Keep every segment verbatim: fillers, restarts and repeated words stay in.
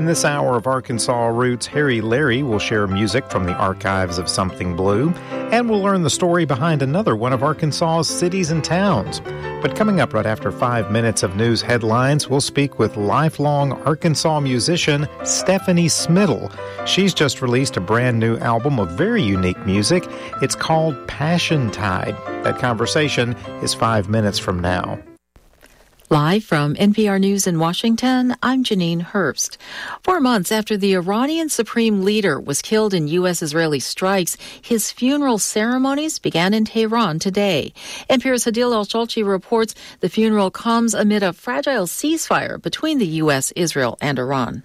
In this hour of Arkansas Roots, Harry Larry will share music from the archives of Something Blue, and we'll learn the story behind another one of Arkansas's cities and towns. But coming up right after five minutes of news headlines, we'll speak with lifelong Arkansas musician Stephanie Smittle. She's just released a brand new album of very unique music. It's called Passion Tide. That conversation is five minutes from now. Live from N P R News in Washington, I'm Janine Herbst. Four months after the Iranian supreme leader was killed in U S-Israeli strikes, his funeral ceremonies began in Tehran today. N P R's Hadil Al-Shalchi reports the funeral comes amid a fragile ceasefire between the U S, Israel, and Iran.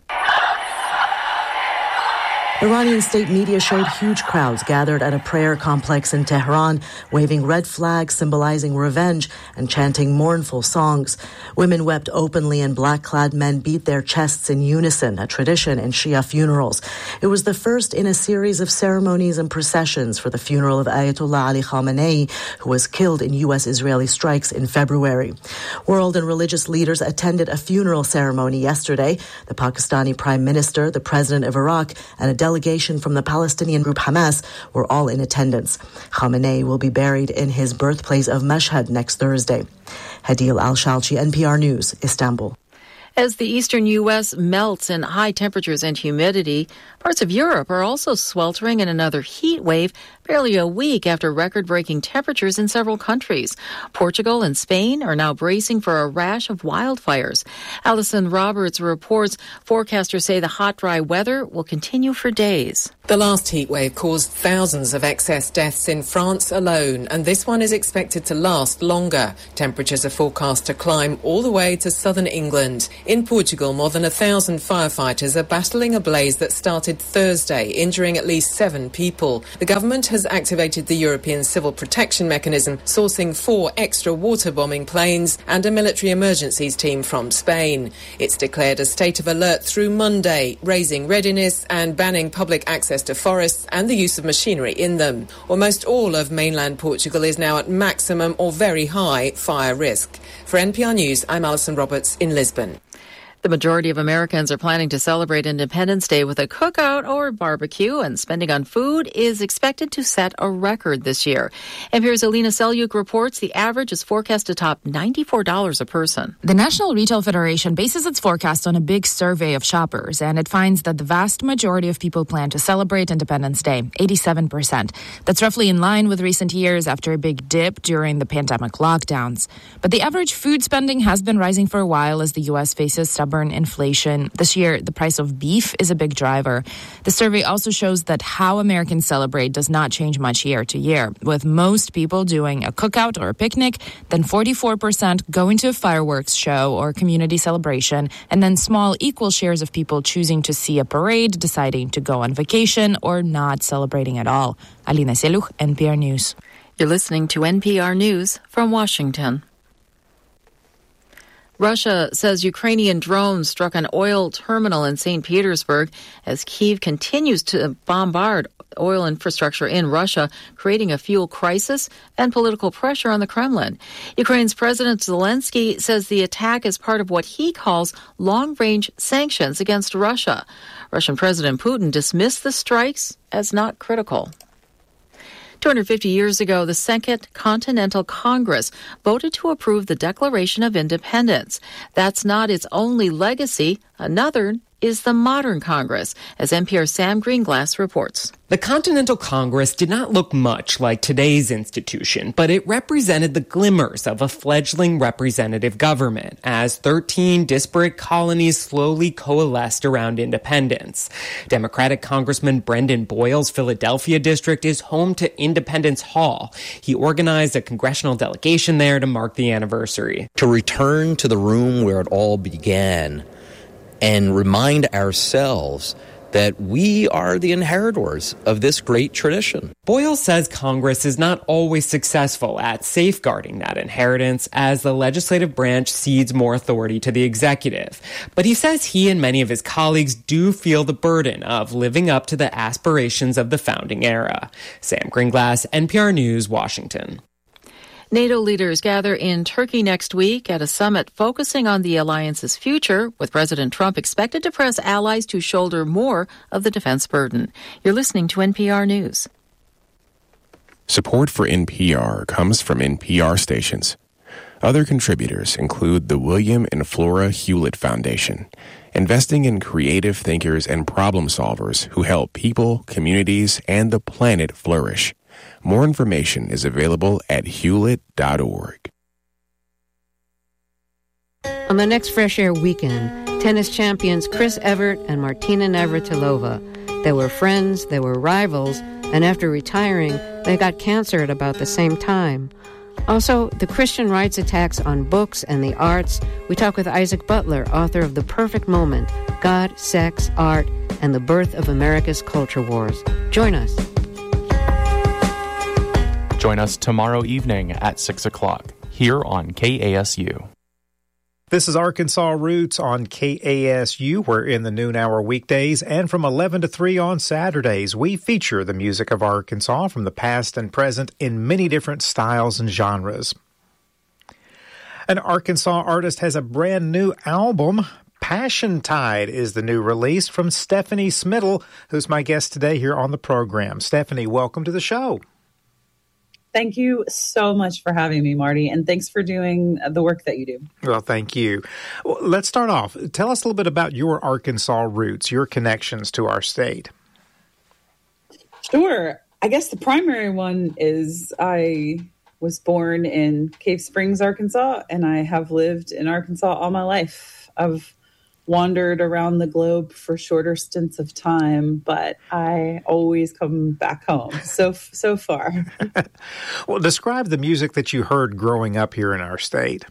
Iranian state media showed huge crowds gathered at a prayer complex in Tehran, waving red flags symbolizing revenge and chanting mournful songs. Women wept openly and black-clad men beat their chests in unison, a tradition in Shia funerals. It was the first in a series of ceremonies and processions for the funeral of Ayatollah Ali Khamenei, who was killed in U S-Israeli strikes in February. World and religious leaders attended a funeral ceremony yesterday. The Pakistani Prime Minister, the President of Iraq, and a delegation from the Palestinian group Hamas were all in attendance. Khamenei will be buried in his birthplace of Mashhad next Thursday. Hadil Al-Shalchi, N P R News, Istanbul. As the eastern U S melts in high temperatures and humidity, parts of Europe are also sweltering in another heat wave barely a week after record-breaking temperatures in several countries. Portugal and Spain are now bracing for a rash of wildfires. Allison Roberts reports forecasters say the hot, dry weather will continue for days. The last heat wave caused thousands of excess deaths in France alone, and this one is expected to last longer. Temperatures are forecast to climb all the way to southern England. In Portugal, more than a thousand firefighters are battling a blaze that started Thursday, injuring at least seven people. The government has activated the European Civil Protection Mechanism, sourcing four extra water bombing planes and a military emergencies team from Spain. It's declared a state of alert through Monday, raising readiness and banning public access to forests and the use of machinery in them. Almost all of mainland Portugal is now at maximum or very high fire risk. For N P R News, I'm Alison Roberts in Lisbon. The majority of Americans are planning to celebrate Independence Day with a cookout or barbecue, and spending on food is expected to set a record this year. N P R's Alina Selyuk reports the average is forecast to top ninety-four dollars a person. The National Retail Federation bases its forecast on a big survey of shoppers, and it finds that the vast majority of people plan to celebrate Independence Day, eighty-seven percent. That's roughly in line with recent years after a big dip during the pandemic lockdowns. But the average food spending has been rising for a while as the U S faces stubborn inflation. This year, the price of beef is a big driver. The survey also shows that how Americans celebrate does not change much year to year, with most people doing a cookout or a picnic, then forty-four percent going to a fireworks show or community celebration, and then small equal shares of people choosing to see a parade, deciding to go on vacation, or not celebrating at all. Alina Selyuk, N P R News. You're listening to N P R News from Washington. Russia says Ukrainian drones struck an oil terminal in Saint Petersburg as Kyiv continues to bombard oil infrastructure in Russia, creating a fuel crisis and political pressure on the Kremlin. Ukraine's President Zelensky says the attack is part of what he calls long-range sanctions against Russia. Russian President Putin dismissed the strikes as not critical. two hundred fifty years ago, the Second Continental Congress voted to approve the Declaration of Independence. That's not its only legacy. Another is the modern Congress, as N P R's Sam Greenglass reports. The Continental Congress did not look much like today's institution, but it represented the glimmers of a fledgling representative government as thirteen disparate colonies slowly coalesced around independence. Democratic Congressman Brendan Boyle's Philadelphia district is home to Independence Hall. He organized a congressional delegation there to mark the anniversary. To return to the room where it all began and remind ourselves that we are the inheritors of this great tradition. Boyle says Congress is not always successful at safeguarding that inheritance as the legislative branch cedes more authority to the executive. But he says he and many of his colleagues do feel the burden of living up to the aspirations of the founding era. Sam Greenglass, N P R News, Washington. NATO leaders gather in Turkey next week at a summit focusing on the alliance's future, with President Trump expected to press allies to shoulder more of the defense burden. You're listening to N P R News. Support for N P R comes from N P R stations. Other contributors include the William and Flora Hewlett Foundation, investing in creative thinkers and problem solvers who help people, communities, and the planet flourish. More information is available at hewlett dot org. On the next Fresh Air weekend, tennis champions Chris Evert and Martina Navratilova. They were friends, they were rivals, and after retiring, they got cancer at about the same time. Also, the Christian rights attacks on books and the arts. We talk with Isaac Butler, author of The Perfect Moment, God, Sex, Art, and the Birth of America's Culture Wars. Join us. Join us tomorrow evening at six o'clock here on K A S U. This is Arkansas Roots on K A S U. We're in the noon hour weekdays, and from eleven to three on Saturdays, we feature the music of Arkansas from the past and present in many different styles and genres. An Arkansas artist has a brand new album. Passion Tide is the new release from Stephanie Smittle, who's my guest today here on the program. Stephanie, welcome to the show. Thank you so much for having me, Marty, and thanks for doing the work that you do. Well, thank you. Well, let's start off. Tell us a little bit about your Arkansas roots, your connections to our state. Sure. I guess the primary one is I was born in Cave Springs, Arkansas, and I have lived in Arkansas all my life. I've wandered around the globe for shorter stints of time, but I always come back home so so far. Well, describe the music that you heard growing up here in our state.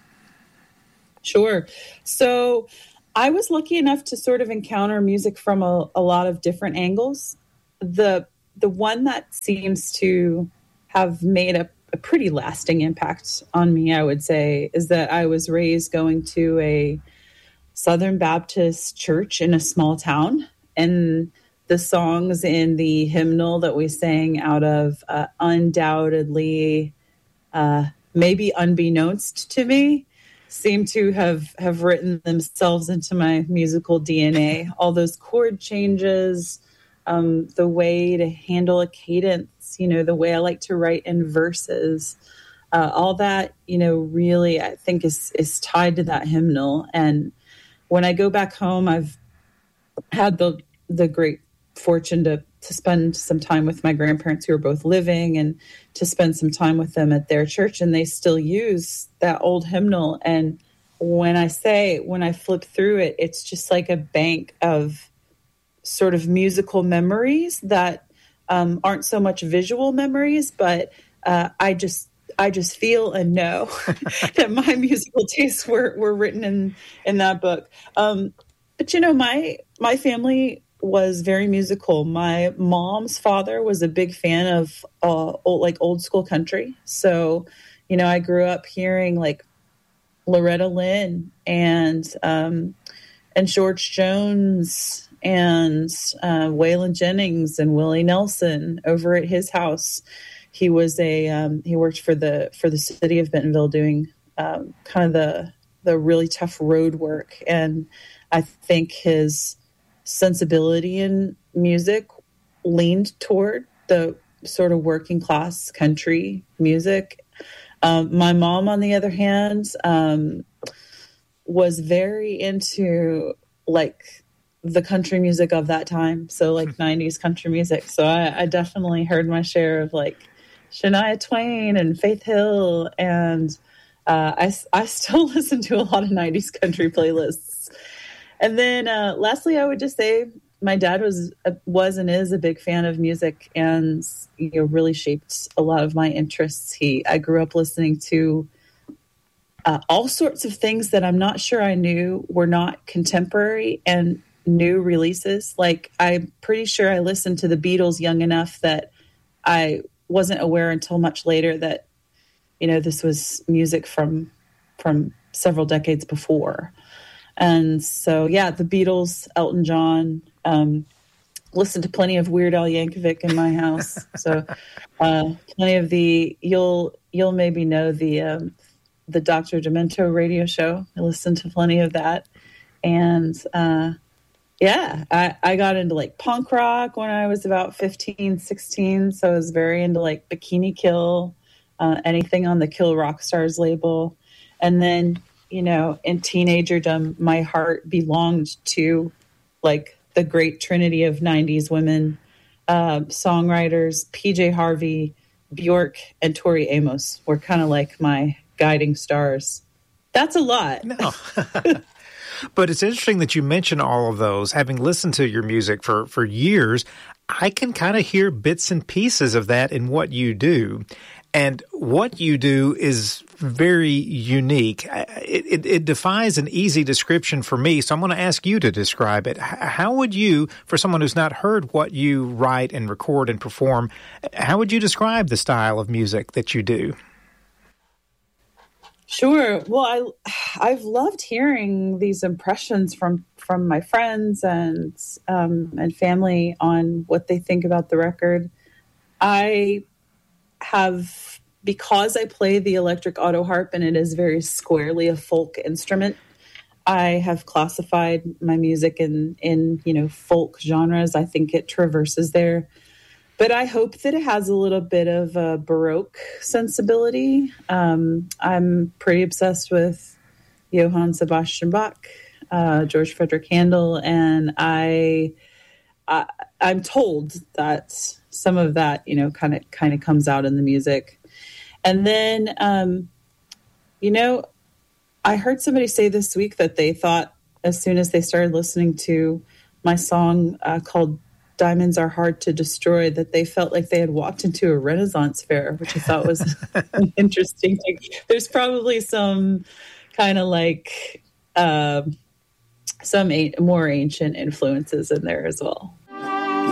Sure. So I was lucky enough to sort of encounter music from a, a lot of different angles. The the one that seems to have made a, a pretty lasting impact on me, I would say, is that I was raised going to a Southern Baptist church in a small town, and the songs in the hymnal that we sang out of uh, undoubtedly, uh, maybe unbeknownst to me, seem to have, have written themselves into my musical D N A. All those chord changes, um, the way to handle a cadence, you know, the way I like to write in verses, uh, all that, you know, really I think is is tied to that hymnal. And when I go back home, I've had the the great fortune to, to spend some time with my grandparents who are both living, and to spend some time with them at their church. And they still use that old hymnal. And when I say, when I flip through it, it's just like a bank of sort of musical memories that um, aren't so much visual memories, but uh, I just I just feel and know that my musical tastes were, were written in, in that book. Um, but, you know, my my family was very musical. My mom's father was a big fan of uh, old, like old school country. So, you know, I grew up hearing like Loretta Lynn and um, and George Jones and uh, Waylon Jennings and Willie Nelson over at his house. He was a um, he worked for the for the city of Bentonville doing um, kind of the the really tough road work, and I think his sensibility in music leaned toward the sort of working class country music. Um, my mom, on the other hand, um, was very into like the country music of that time, so like nineties country music. So I, I definitely heard my share of like Shania Twain and Faith Hill, and uh, I, I still listen to a lot of nineties country playlists. And then uh, lastly, I would just say my dad was was and is a big fan of music, and you know really shaped a lot of my interests. He I grew up listening to uh, all sorts of things that I'm not sure I knew were not contemporary and new releases. Like I'm pretty sure I listened to the Beatles young enough that I wasn't aware until much later that, you know, this was music from from several decades before. And so, yeah, the Beatles, Elton John, um, listened to plenty of Weird Al Yankovic in my house. So uh, plenty of the, you'll you'll maybe know the um, the Doctor Demento radio show. I listened to plenty of that. And uh, yeah, I, I got into like punk rock when I was about fifteen, sixteen. So I was very into like Bikini Kill, uh, anything on the Kill Rock Stars label. And then, you know, in teenagerdom, my heart belonged to like the great trinity of nineties women, uh, songwriters. P J Harvey, Bjork, and Tori Amos were kind of like my guiding stars. That's a lot. No. But it's interesting that you mention all of those. Having listened to your music for, for years, I can kind of hear bits and pieces of that in what you do. And what you do is very unique. It, it, it defies an easy description for me, so I'm going to ask you to describe it. How would you, for someone who's not heard what you write and record and perform, how would you describe the style of music that you do? Sure. Well, I, I've loved hearing these impressions from, from my friends and um, and family on what they think about the record. I have, because I play the electric auto harp and it is very squarely a folk instrument, I have classified my music in, in you know, folk genres. I think it traverses there. But I hope that it has a little bit of a Baroque sensibility. Um, I'm pretty obsessed with Johann Sebastian Bach, uh, George Frederick Handel, and I, I, I'm told that some of that, you know, kind of kind of comes out in the music. And then, um, you know, I heard somebody say this week that they thought as soon as they started listening to my song uh, called Diamonds Are Hard to Destroy, that they felt like they had walked into a Renaissance fair, which I thought was an interesting thing. There's probably some kind of like uh, some a- more ancient influences in there as well.